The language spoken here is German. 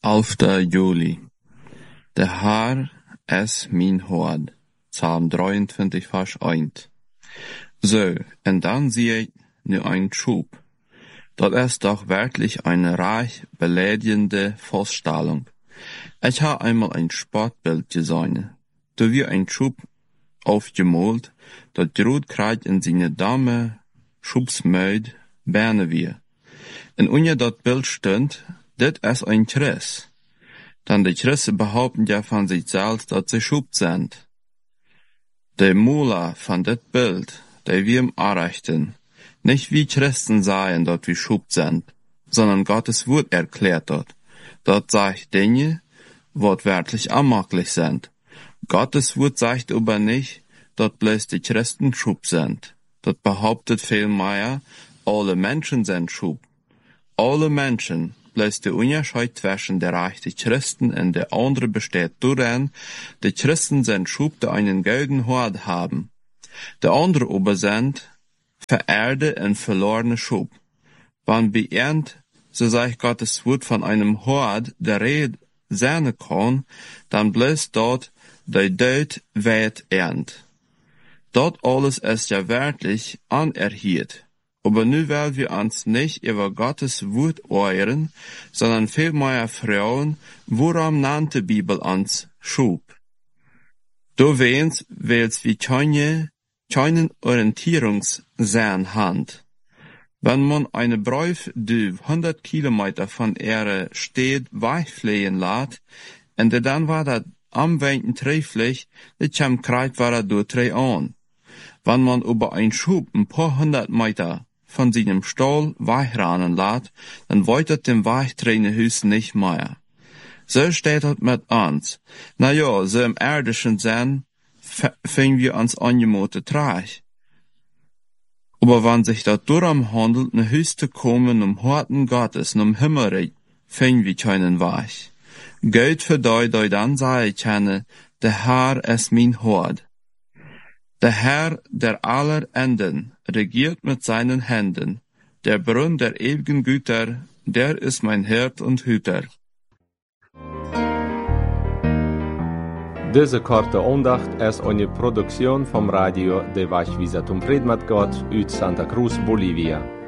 11 juli. De Herr is mijn hord. Psalm 23, vers 1. So, und dann zie ich nu ein Schub. Dat ist doch wirklich eine reich beleidigende Vorstellung. Ich habe einmal ein Sportbild gesehen. Da wird ein Schub aufgemalt, dat Rot krijgt in seine Dame Schubsmeid Berne wir. Und unter dat Bild stund, dit ist ein Christ. Dann die Christen behaupten ja von sich selbst, dass sie Schub sind. Der Mula von dit Bild, der wir im Anrechten, nicht wie Christen sagen, dass wir Schub sind, sondern Gottes Wort erklärt dort. Dort sagt Dinge, wortwörtlich unmöglich sind. Gottes Wort sagt aber nicht, dass bloß die Christen Schub sind. Dort behauptet vielmehr, alle Menschen sind Schub. Alle Menschen, bloß der Unterschied zwischen der rechten Christen und der anderen besteht darin, die Christen sind Schub, die einen goldenen Hort haben. Der andere aber sind verehrte und verlorene Schub. Wann beehrt, so sagt Gottes Wort von einem Hort, der Rede sein kann, dann bloß dort der Tod weit ernt. Dort alles ist ja wirklich anerhielt. Aber nu weil wir uns nicht über Gottes Wort ehren, sondern vielmehr fragen, woran nannte die Bibel uns Schub? Du wehns, weil's wie keinen Orientierungssinn hat. Wenn man eine Brief, die 100 Kilometer von ihrer Stadt wegfliehen lässt, und dann war das am Wenden trefflich, die kam kreit war er durch drei an. Wenn man über einen Schub ein paar 100 Meter von seinem Stall wegrennen lässt, dann weitet dem Weichtrainerhus nicht mehr. So steht es mit uns. Na ja, so im irdischen Sinn fingen wir uns angemotet reich. Aber wenn sich das darum handelt, ne höchste kommen Horten Gottes, Himmelreich, fingen wir keinen Weich. Gott für die dann sei kenne, der Herr ist mein Hort. Der Herr der aller Enden regiert mit seinen Händen. Der Brunn der ewigen Güter, der ist mein Hirt und Hüter. Deze korte aandacht is eine Produktion vom Radio de Wachwieser zum Fred mit Gott uit Santa Cruz, Bolivia.